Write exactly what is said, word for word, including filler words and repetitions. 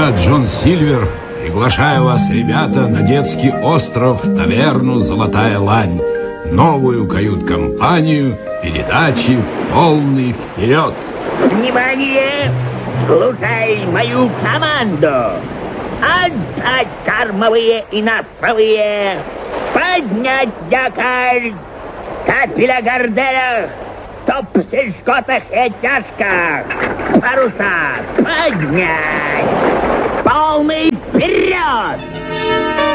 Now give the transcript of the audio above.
Я, Джон Сильвер, приглашаю вас, ребята, на детский остров, таверну «Золотая лань». Новую кают-компанию передачи «Полный вперед». Внимание! Слушай мою команду! Отдать кормовые и носовые! Поднять якорь! Капеля горделях! Топ-сельскотах и тяжках! Паруса поднять! Полный вперед!